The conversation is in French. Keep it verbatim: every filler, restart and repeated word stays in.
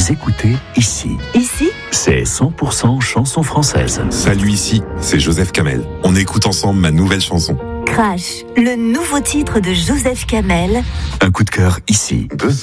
Vous écoutez Ici. Ici, c'est cent pour cent chanson française. Salut, ici, c'est Joseph Kamel. On écoute ensemble ma nouvelle chanson. Crash, le nouveau titre de Joseph Kamel. Un coup de cœur ici. Deux